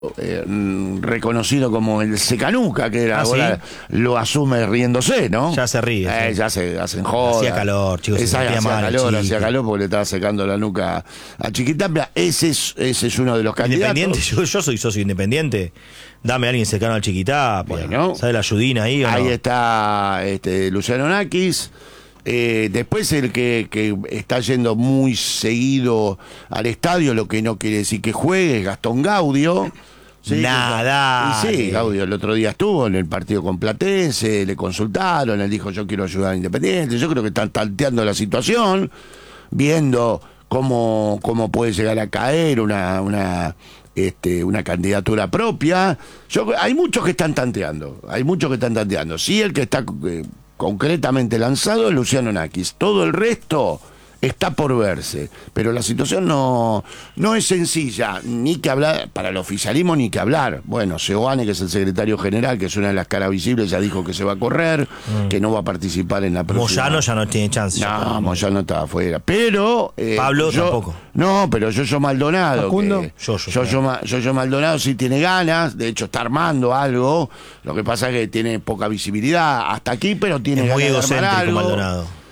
reconocido como el secanuca, que era, ahora ¿sí? lo asume riéndose, ¿no? Ya se ríe. Sí. Ya se hacen joda. Hacía calor, chicos. Hacía calor porque le estaba secando la nuca a Chiquitapia. Ese es uno de los candidatos. Independiente, yo soy socio independiente. Dame a alguien cercano al Chiquitapia. Bueno, ¿sabe la ayudina ahí o no? Ahí está Luciano Nakis. Después el que está yendo muy seguido al estadio, lo que no quiere decir que juegue, es Gastón Gaudio. Sí, Nada. Sí, Gaudio el otro día estuvo en el partido con Platense, le consultaron, él dijo yo quiero ayudar a Independiente. Yo creo que están tanteando la situación, viendo cómo puede llegar a caer una candidatura propia. Hay muchos que están tanteando, Sí, el que está concretamente lanzado es Luciano Nakis. Todo el resto está por verse, pero la situación no es sencilla, ni que hablar, para el oficialismo ni que hablar. Bueno, Seoane, que es el secretario general, que es una de las caras visibles, ya dijo que se va a correr, que no va a participar en la próxima. Moyano ya no tiene chance. No, Moyano está afuera. Pero Pablo tampoco. No, pero Yoyo Maldonado. Facundo. Yoyo Maldonado sí tiene ganas, de hecho está armando algo. Lo que pasa es que tiene poca visibilidad hasta aquí, pero tiene ganas muy de armar egocéntrico algo. Maldonado.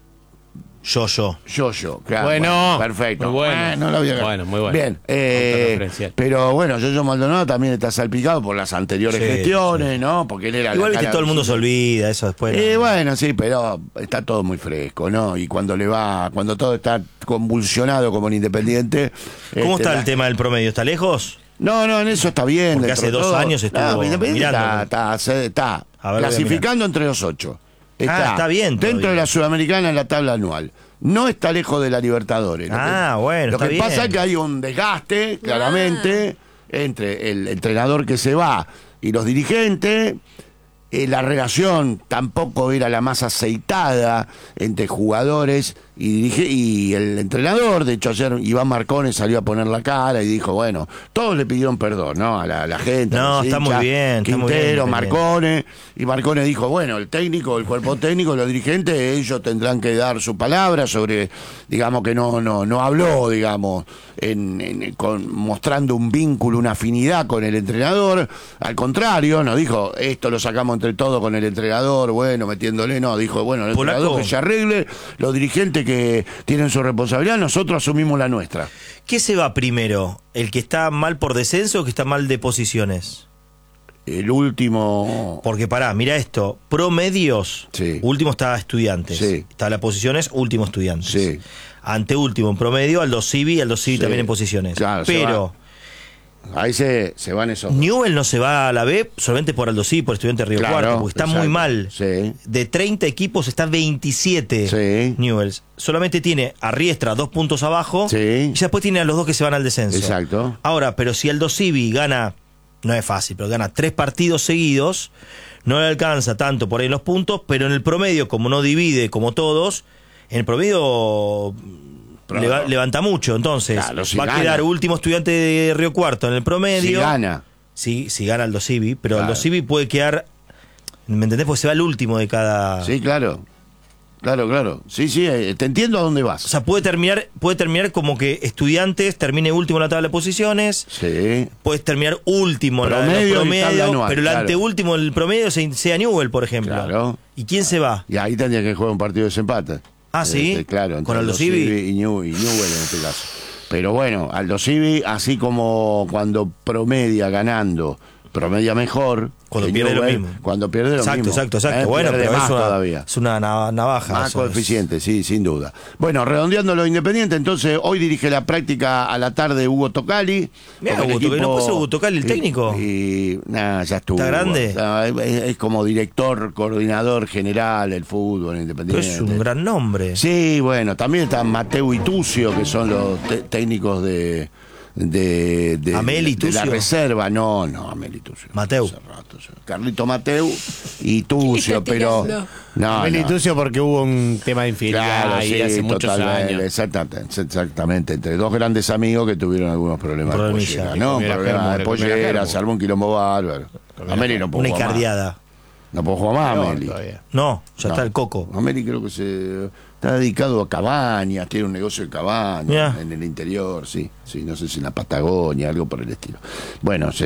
Yoyo, claro. Bueno, perfecto. muy bueno. No lo voy a... Bueno, muy bueno. Bien, pero bueno, Yoyo Maldonado también está salpicado por las anteriores gestiones, ¿no? Porque él era igual que todo el mundo se olvida, eso después. Bueno, sí, pero está todo muy fresco, ¿no? Y cuando todo está convulsionado como en Independiente. ¿Cómo está el tema del promedio? ¿Está lejos? No, en eso está bien. Porque hace 2 años estuvo mirando. Está clasificando entre los 8. Está bien. Dentro de la Sudamericana en la tabla anual. No está lejos de la Libertadores. Bueno. Lo que pasa es que hay un desgaste, claramente, entre el entrenador que se va y los dirigentes. La relación tampoco era la más aceitada entre jugadores y el entrenador. De hecho, ayer Iván Marcone salió a poner la cara y dijo, bueno, todos le pidieron perdón, ¿no? A la gente. No, está muy bien. Quintero, Marcone. Y Marcone dijo, bueno, el cuerpo técnico, los dirigentes, ellos tendrán que dar su palabra sobre, digamos, que no habló, digamos, mostrando un vínculo, una afinidad con el entrenador. Al contrario, no dijo, esto lo sacamos entre todos con el entrenador, bueno, metiéndole, no, dijo, bueno, el entrenador que se arregle, los dirigentes que tienen su responsabilidad, nosotros asumimos la nuestra. ¿Qué se va primero? ¿El que está mal por descenso o el que está mal de posiciones? El último... Porque mira esto, promedios, sí. Último está Estudiantes, sí. Está las posiciones, último Estudiantes. Sí. Anteúltimo en promedio, Aldo Civi sí. También en posiciones. Claro, pero... Ahí se van esos. Newell no se va a la B solamente por Aldo Civi, por Estudiante de Río Cuarto, porque está muy mal. Sí. De 30 equipos está 27 Newell. Solamente tiene a Riestra 2 puntos abajo y después tiene a los 2 que se van al descenso. Exacto. Ahora, pero si Aldo Civi gana, no es fácil, pero gana 3 partidos seguidos, no le alcanza tanto por ahí en los puntos, pero en el promedio, como no divide como todos, en el promedio... levanta mucho, entonces claro, si va a quedar último Estudiante de Río Cuarto en el promedio. Si gana. Sí, si gana Aldo Civi, pero Aldo Civi puede quedar, ¿me entendés? Porque se va el último de cada... Sí, claro. Sí, te entiendo a dónde vas. O sea, puede terminar como que Estudiantes termine último en la tabla de posiciones. Sí. Puedes terminar último en el promedio, pero el anteúltimo en el promedio sea Newell, por ejemplo. Claro. ¿Y quién se va? Y ahí tendría que jugar un partido de desempate. ¿Sí? Claro, con Aldo Civi y Newell en este caso. Pero bueno, Aldo Civi, así como cuando promedia ganando, promedia mejor. Cuando pierde lo mismo. Cuando pierde lo mismo. Exacto. Bueno, pero más todavía. Es una navaja. Más coeficiente, sí, sin duda. Bueno, redondeando lo Independiente, entonces hoy dirige la práctica a la tarde Hugo Tocali. Mira, ¿no puede ser Hugo Tocali el técnico? Ya estuvo. ¿Está grande? Es como director, coordinador general del fútbol Independiente. Pero es un gran nombre. Sí, bueno, también están Mateo y Tucio, que son los técnicos de la reserva. No, Amel y Tucio. Mateu. Carlito Mateu y Tucio, pero... Amel y Tucio porque hubo un tema de infidelidad ahí hace muchos años. Exactamente, entre dos grandes amigos que tuvieron algunos problemas de pollera, ¿no? Problemas de pollera, se armó un quilombo bárbaro. Ameli no pudo una jugar icardiada. No puedo jugar más, Ameli. No, ya está el coco. Ameli creo que Está dedicado a cabañas, tiene un negocio de cabañas Yeah. en el interior, sí, no sé si en la Patagonia, algo por el estilo. Bueno,